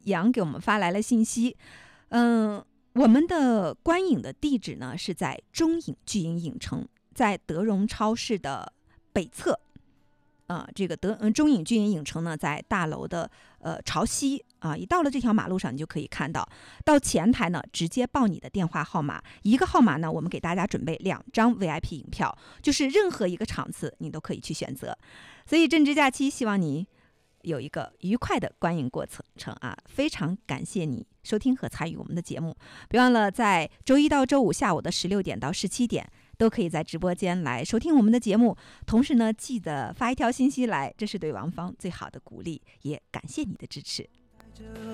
杨给我们发来了信息，我们的观影的地址呢是在中影巨影影城，在德荣超市的北侧。这个中影巨影影城呢，在大楼的朝西啊，一到了这条马路上，你就可以看到。到前台呢，直接报你的电话号码，一个号码呢，我们给大家准备2张 VIP 影票，就是任何一个场次你都可以去选择。所以正值假期，希望你有一个愉快的观影过程啊！非常感谢你收听和参与我们的节目，别忘了在周一到周五下午的16点到17点。都可以在直播间来收听我们的节目，同时呢，记得发一条信息来，这是对王芳最好的鼓励，也感谢你的支持。